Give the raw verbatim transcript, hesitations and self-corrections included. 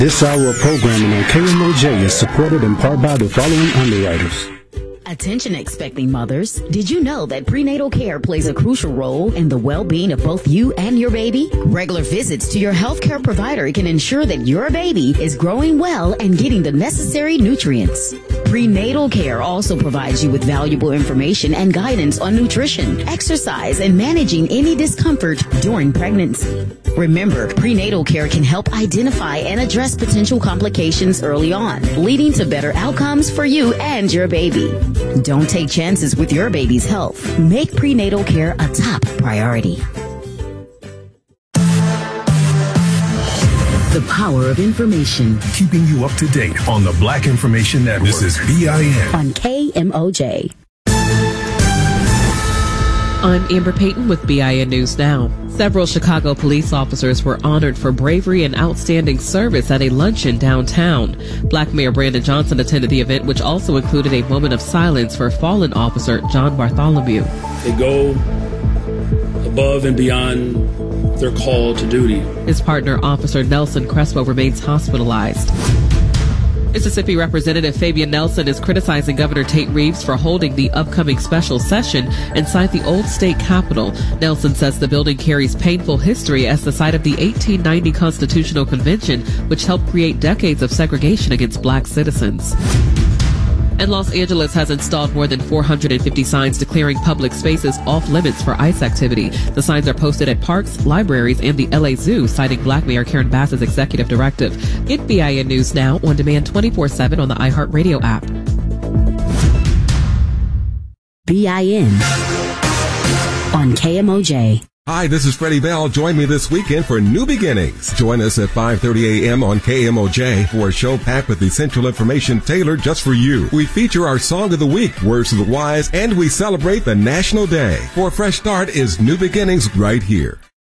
This hour of programming on K M O J is supported in part by the following underwriters. Attention expecting mothers, did you know that prenatal care plays a crucial role in the well-being of both you and your baby? Regular visits to your healthcare provider can ensure that your baby is growing well and getting the necessary nutrients. Prenatal care also provides you with valuable information and guidance on nutrition, exercise, and managing any discomfort during pregnancy. Remember, prenatal care can help identify and address potential complications early on, leading to better outcomes for you and your baby. Don't take chances with your baby's health. Make prenatal care a top priority. The power of information. Keeping you up to date on the Black Information Network. This is B I N. On K M O J. I'm Amber Payton with B I N News Now. Several Chicago police officers were honored for bravery and outstanding service at a luncheon downtown. Black Mayor Brandon Johnson attended the event, which also included a moment of silence for fallen officer John Bartholomew. They go above and beyond their call to duty. His partner, Officer Nelson Crespo, remains hospitalized. Mississippi Representative Fabian Nelson is criticizing Governor Tate Reeves for holding the upcoming special session inside the old state capitol. Nelson says the building carries painful history as the site of the eighteen ninety Constitutional Convention, which helped create decades of segregation against black citizens. And Los Angeles has installed more than four hundred fifty signs declaring public spaces off limits for ICE activity. The signs are posted at parks, libraries, and the L A Zoo, citing Black Mayor Karen Bass's executive directive. Get B I N News Now on demand twenty-four seven on the iHeartRadio app. B I N on K M O J. Hi, this is Freddie Bell. Join me this weekend for New Beginnings. Join us at five thirty a.m. on K M O J for a show packed with essential information tailored just for you. We feature our Song of the Week, Words of the Wise, and we celebrate the National Day. For a fresh start is New Beginnings right here.